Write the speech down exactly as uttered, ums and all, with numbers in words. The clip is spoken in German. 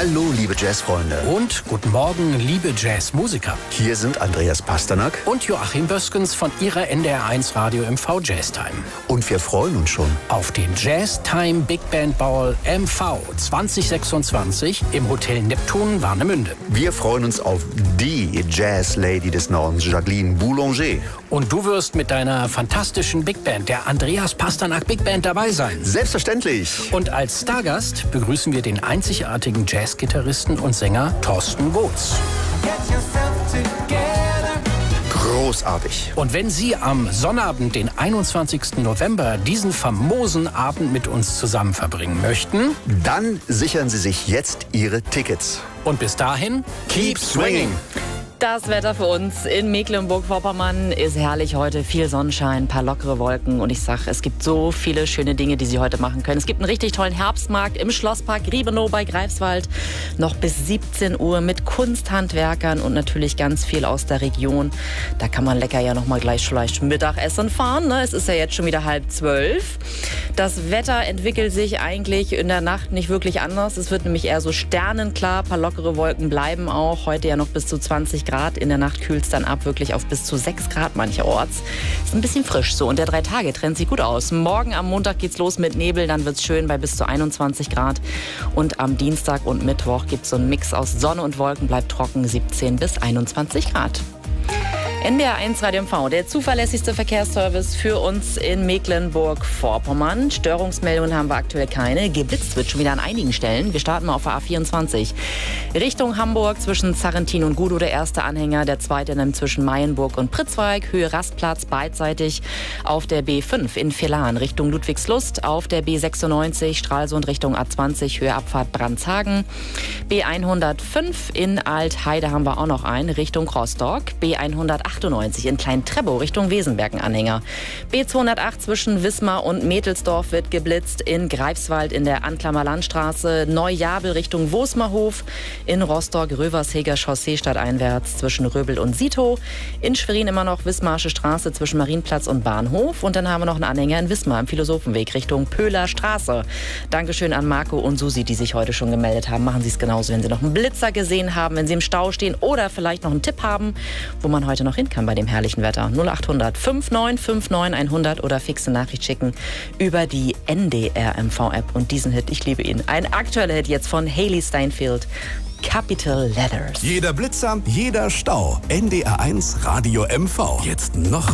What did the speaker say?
Hallo, liebe Jazzfreunde. Und guten Morgen, liebe Jazzmusiker. Hier sind Andreas Pasternak und Joachim Böskens von Ihrer N D R eins Radio M V Jazztime. Und wir freuen uns schon auf den Jazztime Big Band Ball M V zwanzig sechsundzwanzig im Hotel Neptun Warnemünde. Wir freuen uns auf die Jazz-Lady des Nordens, Jacqueline Boulanger. Und du wirst mit deiner fantastischen Big Band, der Andreas Pasternak Big Band, dabei sein. Selbstverständlich. Und als Stargast begrüßen wir den einzigartigen Jazzgitarristen und Sänger Thorsten Goetz. Großartig. Und wenn Sie am Sonnabend, den einundzwanzigsten November, diesen famosen Abend mit uns zusammen verbringen möchten, dann sichern Sie sich jetzt Ihre Tickets. Und bis dahin, keep swinging! Das Wetter für uns in Mecklenburg-Vorpommern ist herrlich heute. Viel Sonnenschein, ein paar lockere Wolken. Und ich sag, es gibt so viele schöne Dinge, die Sie heute machen können. Es gibt einen richtig tollen Herbstmarkt im Schlosspark Riebenow bei Greifswald. Noch bis siebzehn Uhr mit Kunsthandwerkern und natürlich ganz viel aus der Region. Da kann man lecker ja noch mal gleich vielleicht Mittagessen fahren. Ne? Es ist ja jetzt schon wieder halb zwölf. Das Wetter entwickelt sich eigentlich in der Nacht nicht wirklich anders. Es wird nämlich eher so sternenklar. Ein paar lockere Wolken bleiben auch. Heute ja noch bis zu zwanzig Grad. In der Nacht kühlt es dann ab, wirklich auf bis zu sechs Grad mancherorts. Ist ein bisschen frisch so und der Drei-Tage-Trend sieht gut aus. Morgen am Montag geht's los mit Nebel, dann wird's schön bei bis zu einundzwanzig Grad. Und am Dienstag und Mittwoch gibt's so einen Mix aus Sonne und Wolken, bleibt trocken, siebzehn bis einundzwanzig Grad. N D R eins Radio M V, der zuverlässigste Verkehrsservice für uns in Mecklenburg-Vorpommern. Störungsmeldungen haben wir aktuell keine. Geblitzt wird schon wieder an einigen Stellen. Wir starten mal auf der A vierundzwanzig. Richtung Hamburg zwischen Zarrentin und Gudow der erste Anhänger. Der zweite dann zwischen Mayenburg und Pritzwalk. Höhe Rastplatz beidseitig. Auf der B fünf in Villahn Richtung Ludwigslust. Auf der B sechsundneunzig Stralsund Richtung A zwanzig. Höhe Abfahrt Brandshagen. B hundertfünf in Altheide haben wir auch noch einen. Richtung Rostock. B hundertachtundachtzig in Klein-Treppow Richtung Wesenberg ein Anhänger. B zweihundertacht zwischen Wismar und Mädelsdorf wird geblitzt. In Greifswald in der Anklammer Landstraße. Neujabel Richtung Wosmerhof. In Rostock Röversheger Chaussee stadteinwärts zwischen Röbel und Sito. In Schwerin immer noch Wismarsche Straße zwischen Marienplatz und Bahnhof. Und dann haben wir noch einen Anhänger in Wismar im Philosophenweg Richtung Pöhler Straße. Dankeschön an Marco und Susi, die sich heute schon gemeldet haben. Machen Sie es genauso, wenn Sie noch einen Blitzer gesehen haben, wenn Sie im Stau stehen oder vielleicht noch einen Tipp haben, wo man heute noch hin kann bei dem herrlichen Wetter. null acht hundert neunundfünfzig neunundfünfzig hundert oder fixe Nachricht schicken über die N D R M V App. Und diesen Hit, ich liebe ihn. Ein aktueller Hit jetzt von Hayley Steinfeld. Capital Letters. Jeder Blitzer, jeder Stau. N D R eins Radio M V. Jetzt noch